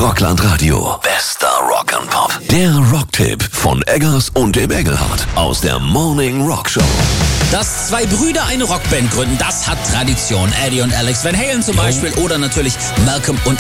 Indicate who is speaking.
Speaker 1: Rockland Radio. Bester Rock and Pop. Der Rocktipp von Eggers und dem Engelhardt aus der Morning Rock Show.
Speaker 2: Dass zwei Brüder eine Rockband gründen, das hat Tradition. Eddie und Alex Van Halen zum Beispiel oder natürlich Malcolm und